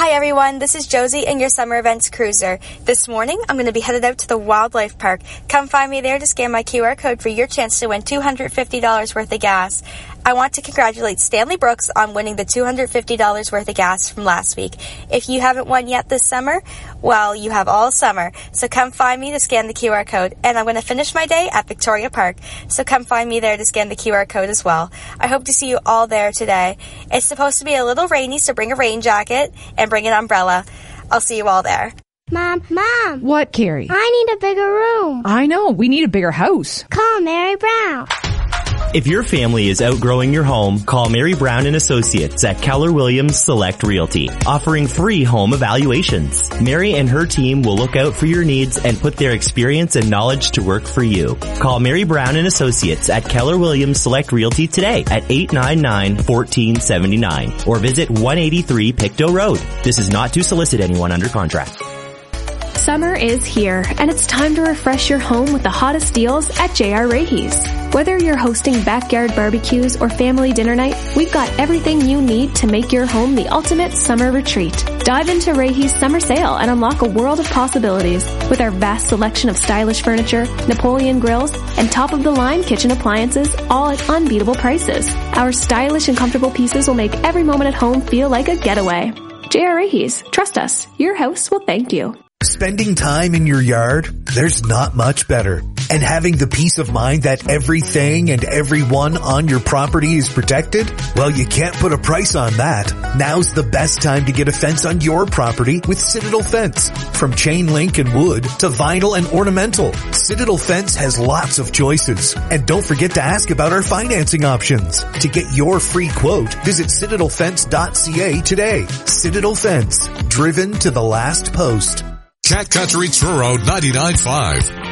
Hi everyone, this is Josie and your summer events cruiser. This morning, I'm going to be headed out to the Wildlife Park. Come find me there to scan my QR code for your chance to win $250 worth of gas. I want to congratulate Stanley Brooks on winning the $250 worth of gas from last week. If you haven't won yet this summer, well, you have all summer. So come find me to scan the QR code. And I'm going to finish my day at Victoria Park. So come find me there to scan the QR code as well. I hope to see you all there today. It's supposed to be a little rainy, so bring a rain jacket and bring an umbrella. I'll see you all there. Mom. What, Carrie? I need a bigger room. I know. We need a bigger house. Call Mary Brown. If your family is outgrowing your home, call Mary Brown and Associates at Keller Williams Select Realty, offering free home evaluations. Mary and her team will look out for your needs and put their experience and knowledge to work for you. Call Mary Brown and Associates at Keller Williams Select Realty today at 899-1479 or visit 183 Pictou Road. This is not to solicit anyone under contract. Summer is here, and it's time to refresh your home with the hottest deals at J.R. Rahe's. Whether you're hosting backyard barbecues or family dinner night, we've got everything you need to make your home the ultimate summer retreat. Dive into Rahe's summer sale and unlock a world of possibilities with our vast selection of stylish furniture, Napoleon grills, and top-of-the-line kitchen appliances, all at unbeatable prices. Our stylish and comfortable pieces will make every moment at home feel like a getaway. J.R. Rahe's. Trust us. Your house will thank you. Spending time in your yard, there's not much better. And having the peace of mind that everything and everyone on your property is protected? Well, you can't put a price on that. Now's the best time to get a fence on your property with Citadel Fence. From chain link and wood to vinyl and ornamental, Citadel Fence has lots of choices. And don't forget to ask about our financing options. To get your free quote, visit citadelfence.ca today. Citadel Fence, driven to the last post. Cat Country Truro 99.5.